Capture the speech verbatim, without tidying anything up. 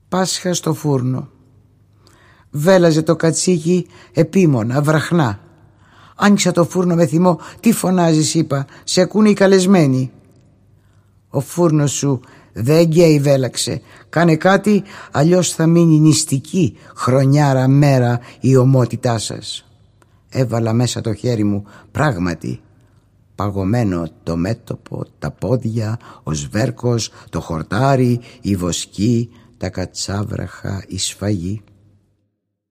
Πάσχα στο φούρνο. Βέλαζε το κατσίκι επίμονα, βραχνά. Άνοιξα το φούρνο με θυμό. Τι φωνάζεις, είπα, σε ακούνε οι καλεσμένοι. Ο φούρνος σου δεν γκέι, βέλαξε. Κάνε κάτι, αλλιώς θα μείνει νηστική χρονιάρα μέρα η ομότητά σας. Έβαλα μέσα το χέρι μου, πράγματι παγωμένο το μέτωπο, τα πόδια, ο σβέρκος, το χορτάρι, η βοσκή, τα κατσάβραχα, η σφαγή.